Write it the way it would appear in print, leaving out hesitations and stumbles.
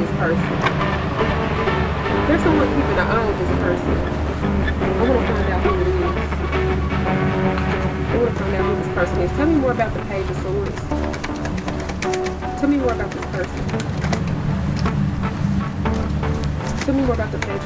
this person. There's someone keeping an eye on this person. I want to find out who it is. I want to find out who this person is. Tell me more about the Page of Swords. Tell me more about this person. Tell me more about the Page